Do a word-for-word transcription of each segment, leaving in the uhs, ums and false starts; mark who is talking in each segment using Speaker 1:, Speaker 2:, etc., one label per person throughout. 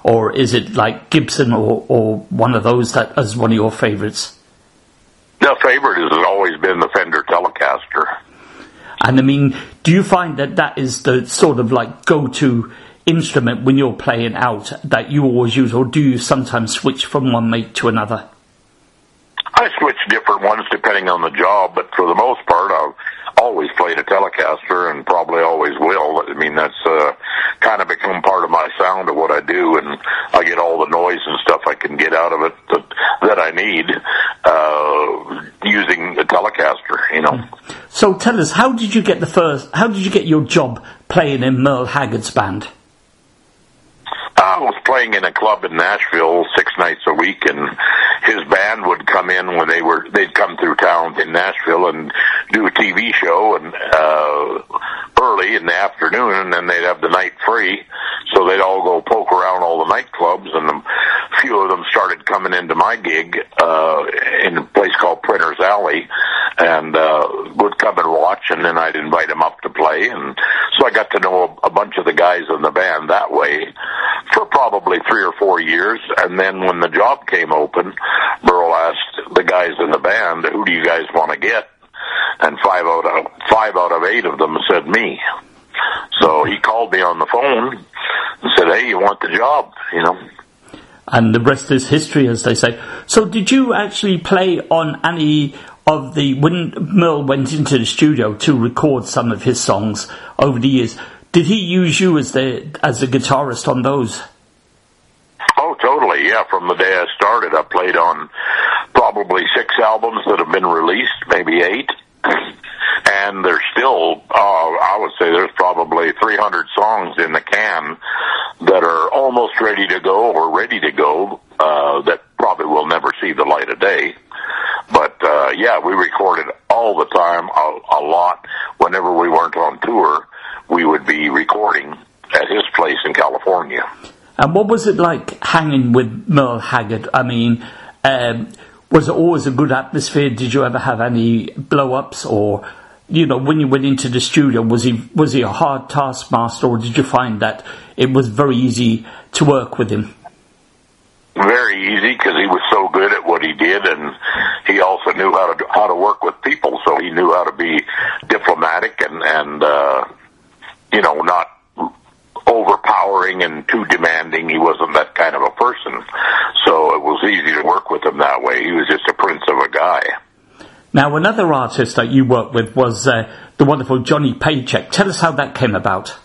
Speaker 1: or is it like Gibson or, or one of those that is one of your favourites?
Speaker 2: The favourite has always been the Fender Telecaster.
Speaker 1: And I mean, do you find that that is the sort of like go-to instrument when you're playing out that you always use, or do you sometimes switch from one make to another?
Speaker 2: I switch different ones depending on the job, but for the most part, I've always played a Telecaster and probably always will. I mean, that's uh, kind of become part of my sound of what I do, and I get all the noise and stuff I can get out of it that, that I need uh, using a Telecaster, you know.
Speaker 1: So tell us, how did you get the first, how did you get your job playing in Merle Haggard's band?
Speaker 2: I was playing in a club in Nashville six nights a week, and his band would come in when they were, they'd come through town in Nashville and do a T V show, and, uh, early in the afternoon, and then they'd have the night free, so they'd all go poke around all the nightclubs, and a few of them started coming into my gig, uh, in a place called Printer's Alley, and, uh, would come and watch, and then I'd invite them up to play, and so I got to know a, a bunch of the guys in the band that way for probably three or four years, and then when the job came open, Merle asked the guys in the band, who do you guys want to get? And five out of five out of eight of them said me. So he called me on the phone and said, hey, you want the job, you know.
Speaker 1: And the rest is history, as they say. So did you actually play on any of the, when Merle went into the studio to record some of his songs over the years, did he use you as the as a guitarist on those?
Speaker 2: Oh, totally, yeah. From the day I started, I played on probably six albums that have been released, maybe eight. And there's still, uh, I would say there's probably three hundred songs in the can that are almost ready to go or ready to go, uh, that probably will never see the light of day. But, uh, yeah, we recorded all the time, a, a lot. Whenever we weren't on tour, we would be recording at his place in California.
Speaker 1: And what was it like hanging with Merle Haggard? I mean, um, was it always a good atmosphere? Did you ever have any blow-ups? Or, you know, when you went into the studio, was he was he a hard taskmaster, or did you find that it was very easy to work with him?
Speaker 2: Very easy, because he was so good at what he did, and he also knew how to how to work with people, so he knew how to be diplomatic and, and uh, you know, not overpowering and too demanding. He wasn't that kind of a person, so it was easy to work with him that way. He was just a prince of a guy.
Speaker 1: Now, another artist that you worked with was uh, the wonderful Johnny Paycheck. Tell us how that came about.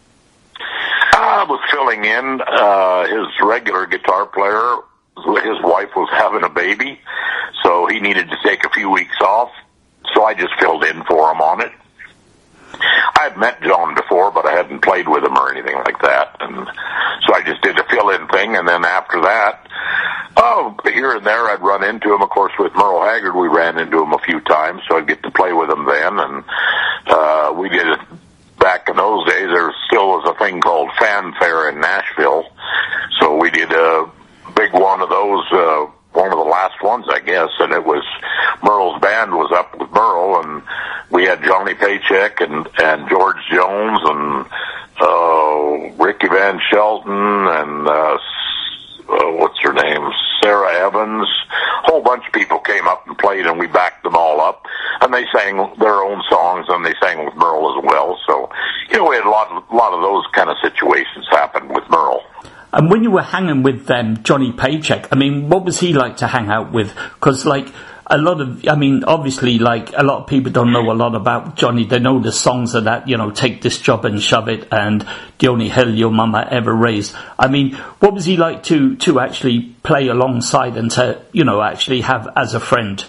Speaker 2: I was filling in. Uh, his regular guitar player, his wife was having a baby, so he needed to take a few weeks off, so I just filled in for him on it. I had met John before, but I hadn't played with him or anything like that, and so I just did a fill-in thing, and then after that, oh, here and there I'd run into him. Of course, with Merle Haggard, we ran into him a few times, so I'd get to play with him then, and uh, we did it. Back in those days, there still was a thing called Fanfare in Nashville, so we did a big one of those, uh, one of the last ones, I guess, and it was, Merle's band was up with Merle, and we had Johnny Paycheck and, and George Jones and, uh, Ricky Van Shelton and, uh, uh, what's her name, Sarah Evans. A whole bunch of people came up and played, and we backed them all up, and they sang their own songs, and they sang with Merle as well. So, you know, we had a lot, a lot of those kind of situations happen with Merle.
Speaker 1: And when you were hanging with um, Johnny Paycheck, I mean, what was he like to hang out with? Because, like, a lot of, I mean, obviously, like, a lot of people don't know a lot about Johnny. They know the songs of that, you know, Take This Job and Shove It, and The Only Hell Your Mama Ever Raised. I mean, what was he like to, to actually play alongside and to, you know, actually have as a friend?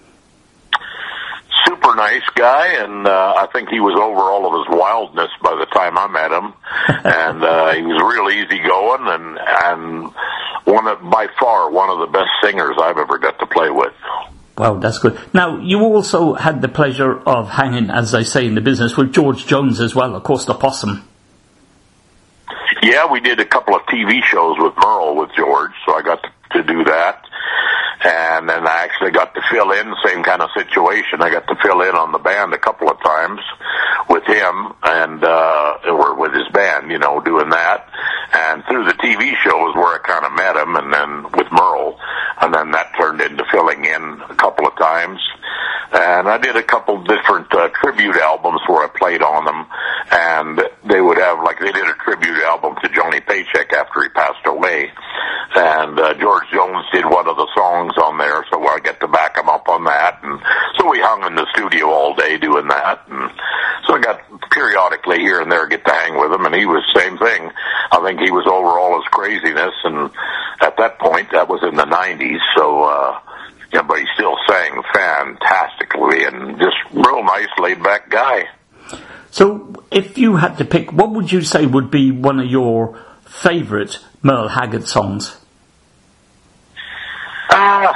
Speaker 2: Super nice guy, and uh, I think he was over all of his wildness by the time I met him. And uh, he was real easygoing, and, and one of, by far one of the best singers I've ever got to play with.
Speaker 1: Wow, that's good. Now, you also had the pleasure of hanging, as they say in the business, with George Jones as well, of course, the Possum.
Speaker 2: Yeah, we did a couple of T V shows with Merle with George, so I got to, to do that. And then I actually got to fill in, same kind of situation. I got to fill in on the band a couple of times with him, and uh, or with his band, you know, doing that. And through the T V shows were I kind of met him, and then with Merle, and then that turned into filling in a couple of times. And I did a couple different uh, tribute albums where I played on them, and they would have, like, they did a tribute album to Johnny Paycheck after he passed away, and uh, George Jones did one of the songs on there, so I get to back him up on that, and so we hung in the studio all day doing that, and so I got periodically here and there get to hang with him, and he was the same thing. I think he was over all his craziness, and at that point, that was in the nineties, so, uh, yeah, but he still sang fantastically and just real nice, laid-back guy.
Speaker 1: So, if you had to pick, what would you say would be one of your favourite Merle Haggard songs?
Speaker 2: Uh,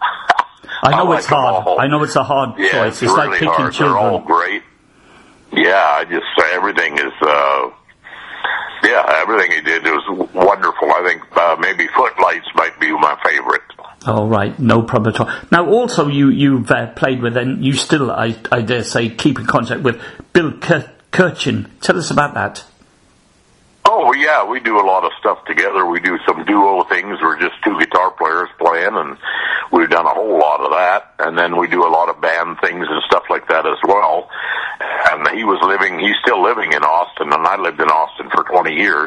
Speaker 1: I know
Speaker 2: I
Speaker 1: it's
Speaker 2: like
Speaker 1: hard.
Speaker 2: all.
Speaker 1: I know it's a hard
Speaker 2: yeah,
Speaker 1: choice.
Speaker 2: It's,
Speaker 1: It's
Speaker 2: really
Speaker 1: like picking
Speaker 2: hard.
Speaker 1: children.
Speaker 2: They're all great. Yeah, I just say everything is, uh, yeah, everything he did was wonderful. I think uh, maybe Footlights might be my favorite.
Speaker 1: All right, no problem at all. Now, also, you, you've uh, played with, and you still, I, I dare say, keep in contact with Bill Kir- Kirchen. Tell us about that.
Speaker 2: Oh, yeah, we do a lot of stuff together. We do some duo things. We're just two guitar players playing, and we've done a whole lot of that. And then we do a lot of band things and stuff like that as well. And he was living, he's still living in Austin, and I lived in Austin for twenty years.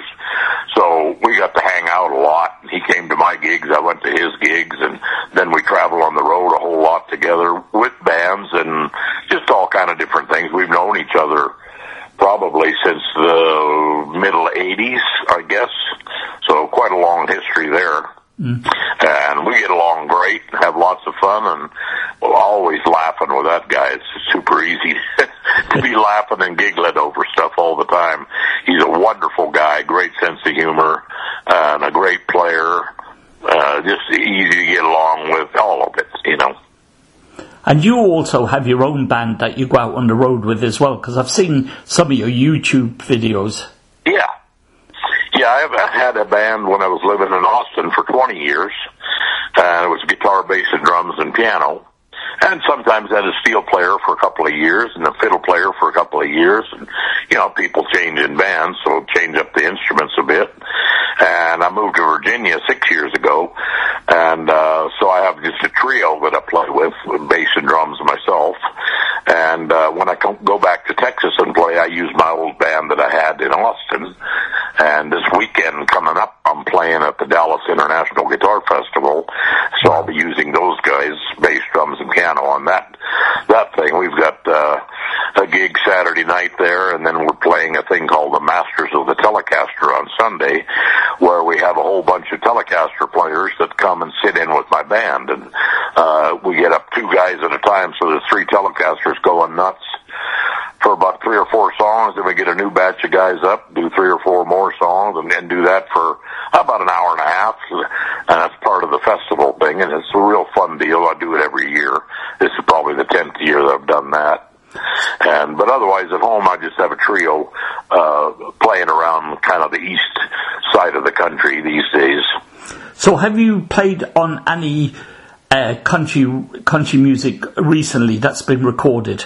Speaker 2: So we got to hang out a lot. He came to my gigs, I went to his gigs, and then we travel on the road a whole lot together with bands and just all kind of different things. We've known each other probably since the middle eighties, I guess. So quite a long history there. Mm. And we get along great and have lots of fun, and we're always laughing with that guy. It's super easy to be laughing and giggling over stuff all the time. He's a wonderful guy, great sense of humor, and a great player. Uh, just easy to get along with, all of it, you know.
Speaker 1: And you also have your own band that you go out on the road with as well, because I've seen some of your YouTube videos.
Speaker 2: Yeah. Yeah, I've had a band when I was living in Austin for twenty years. Uh, it was guitar, bass, and drums and piano. And sometimes I had a steel player for a couple of years and a fiddle player for a couple of years. And, you know, people change in bands, so change up the instruments a bit. And I moved to Virginia six years ago. And uh, so I have just a trio that I play with, with bass and drums myself. And uh, when I come, go back to Texas and play, I use my old band that I had in Austin. And this weekend coming up, I'm playing at the Dallas International Guitar Festival. So I'll be using those guys, bass, drums, and piano on that that thing. We've got uh, a gig Saturday night there, and then we're playing a thing called the Masters of the Telecaster on Sunday, where we have a whole bunch of Telecaster players that come and sit in with my band. And uh, we get up two guys at a time, so there's three Telecasters going nuts for about three or four songs, then we get a new batch of guys up, do three or four more songs, and, and do that for about an hour and a half. And that's part of the festival thing, and it's a real fun deal. I do it every year. This is probably the tenth year that I've done that. And but otherwise, at home, I just have a trio uh, playing around kind of the east side of the country these days.
Speaker 1: So, have you played on any uh, country country music recently that's been recorded?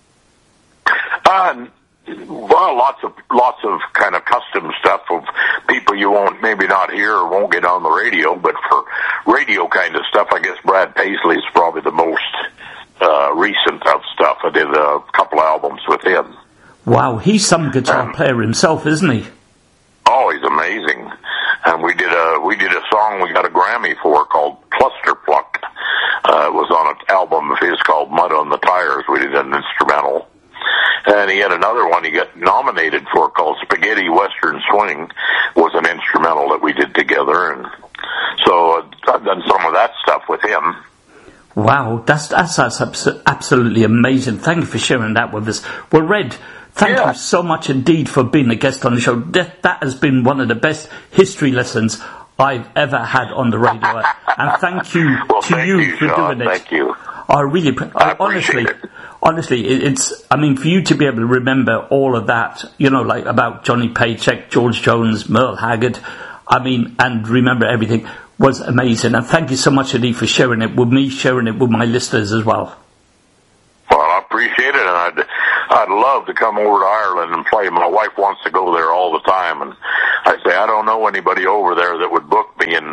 Speaker 2: Uh, well, lots of lots of kind of custom stuff of people you won't maybe not hear or won't get on the radio, but for radio kind of stuff, I guess Brad Paisley's probably the most uh, recent of stuff. I did a couple albums with him.
Speaker 1: Wow, he's some guitar um, player himself, isn't he?
Speaker 2: Oh, he's amazing. And we did a we did a song we got a Grammy for called Cluster Pluck. Uh, it was on an album of his called Mud on the Tires. We did an instrumental. And he had another one he got nominated for called Spaghetti Western Swing, was an instrumental that we did together. And so I've done some of that stuff with him.
Speaker 1: Wow, that's, that's, that's absolutely amazing. Thank you for sharing that with us. Well, Red, thank yeah. you so much indeed for being a guest on the show. That, that has been one of the best history lessons I've ever had on the radio. And thank you
Speaker 2: well,
Speaker 1: to
Speaker 2: thank
Speaker 1: you,
Speaker 2: you
Speaker 1: for
Speaker 2: Sean.
Speaker 1: doing it.
Speaker 2: Thank you.
Speaker 1: I really,
Speaker 2: I
Speaker 1: I, honestly,
Speaker 2: it.
Speaker 1: honestly, it's, I mean, for you to be able to remember all of that, you know, like about Johnny Paycheck, George Jones, Merle Haggard, I mean, and remember everything was amazing. And thank you so much, Eddie, for sharing it with me, sharing it with my listeners as well.
Speaker 2: Well, I appreciate it, and I'd, I'd love to come over to Ireland and play. My wife wants to go there all the time, and I say, I don't know anybody over there that would book me, and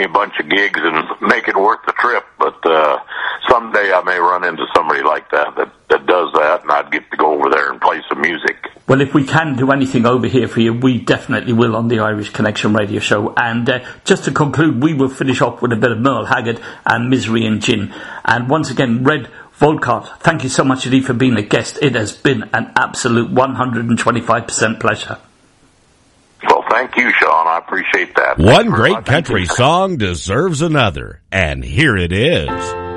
Speaker 2: me a bunch of gigs and make it worth the trip. But uh, someday I may run into somebody like that, that that does that, and I'd get to go over there and play some music.
Speaker 1: Well, if we can do anything over here for you, we definitely will on the Irish Connection radio show. And uh, just to conclude, we will finish off with a bit of Merle Haggard and Misery and Gin. And once again, Red Volkart, thank you so much indeed for being a guest. It has been an absolute one hundred twenty-five percent pleasure.
Speaker 2: Well, thank you, Sean. I appreciate that.
Speaker 3: One great country song deserves another, and here it is.